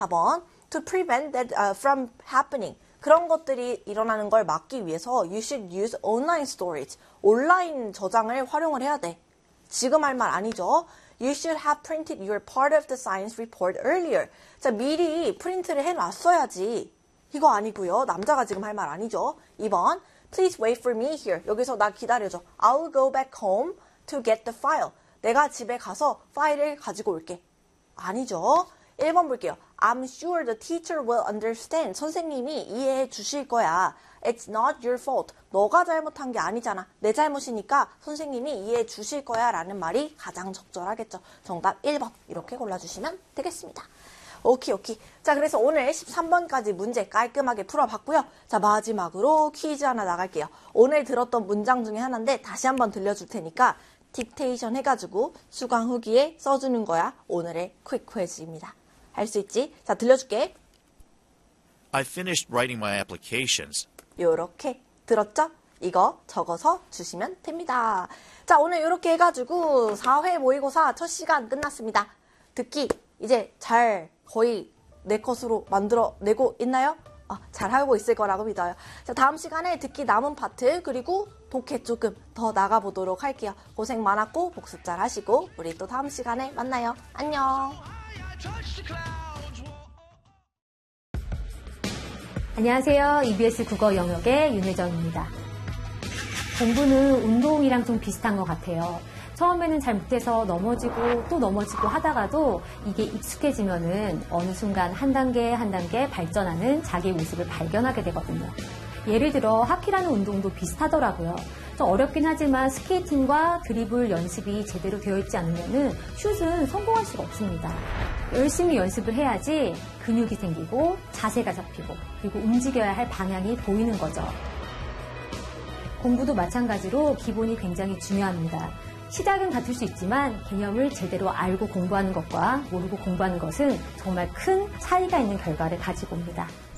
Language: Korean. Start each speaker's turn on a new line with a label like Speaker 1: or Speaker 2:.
Speaker 1: 4번 to prevent that from happening. 그런 것들이 일어나는 걸 막기 위해서 you should use online storage. 온라인 저장을 활용을 해야 돼. 지금 할 말 아니죠. You should have printed your part of the science report earlier. 자, 미리 프린트를 해놨어야지. 이거 아니고요. 남자가 지금 할 말 아니죠. 2번 Please wait for me here. 여기서 나 기다려줘. I'll go back home to get the file. 내가 집에 가서 파일을 가지고 올게. 아니죠. 1번 볼게요. I'm sure the teacher will understand. 선생님이 이해해 주실 거야. It's not your fault. 너가 잘못한 게 아니잖아. 내 잘못이니까 선생님이 이해해 주실 거야 라는 말이 가장 적절하겠죠. 정답 1번 이렇게 골라주시면 되겠습니다. 오케이. 자, 그래서 오늘 13번까지 문제 깔끔하게 풀어봤고요. 자, 마지막으로 퀴즈 하나 나갈게요. 오늘 들었던 문장 중에 하나인데 다시 한번 들려줄 테니까 딕테이션 해가지고 수강 후기에 써주는 거야. 오늘의 퀵 퀴즈입니다. 할 수 있지? 자, 들려줄게.
Speaker 2: I finished writing my applications.
Speaker 1: 요렇게 들었죠? 이거 적어서 주시면 됩니다. 자, 오늘 이렇게 해가지고 4회 모의고사 첫 시간 끝났습니다. 듣기 이제 잘 거의 내 것으로 만들어내고 있나요? 잘하고 있을 거라고 믿어요. 자, 다음 시간에 듣기 남은 파트 그리고 독해 조금 더 나가보도록 할게요. 고생 많았고 복습 잘 하시고 우리 또 다음 시간에 만나요. 안녕.
Speaker 3: 안녕하세요. EBS 국어 영역의 윤혜정입니다. 공부는 운동이랑 좀 비슷한 것 같아요. 처음에는 잘 못해서 넘어지고 또 넘어지고 하다가도 이게 익숙해지면은 어느 순간 한 단계 한 단계 발전하는 자기의 모습을 발견하게 되거든요. 예를 들어 하키라는 운동도 비슷하더라고요. 좀 어렵긴 하지만 스케이팅과 드리블 연습이 제대로 되어 있지 않으면은 슛은 성공할 수가 없습니다. 열심히 연습을 해야지 근육이 생기고 자세가 잡히고 그리고 움직여야 할 방향이 보이는 거죠. 공부도 마찬가지로 기본이 굉장히 중요합니다. 시작은 같을 수 있지만 개념을 제대로 알고 공부하는 것과 모르고 공부하는 것은 정말 큰 차이가 있는 결과를 가지고 옵니다.